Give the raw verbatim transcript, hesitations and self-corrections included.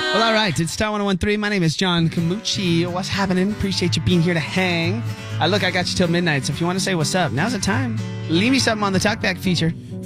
Well, all right. It's Star one oh one three. My name is John Camucci. What's happening? Appreciate you being here to hang. Uh, look, I got you till midnight, so if you want to say what's up, now's the time. Leave me something on the talkback feature.